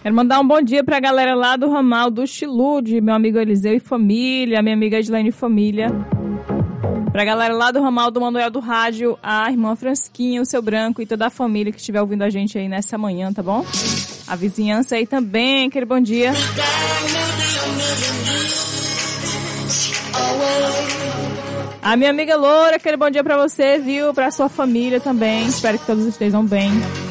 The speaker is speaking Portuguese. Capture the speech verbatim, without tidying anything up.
Quero mandar um bom dia pra galera lá do ramal do Chilude, meu amigo Eliseu e família, minha amiga Edilene e família. Pra galera lá do ramal do Manuel do Rádio, a irmã Fransquinha, o seu Branco e toda a família que estiver ouvindo a gente aí nessa manhã, tá bom? A vizinhança aí também, aquele bom dia. A minha amiga Loura, aquele bom dia pra você, viu? Pra sua família também. Espero que todos estejam bem.